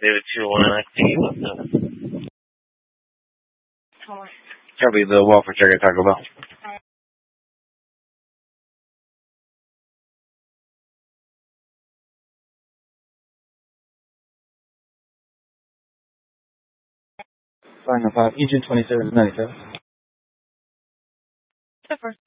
David 219, what's up? Copy the waffle check at Taco Bell. Final 5, Engine 2797. The first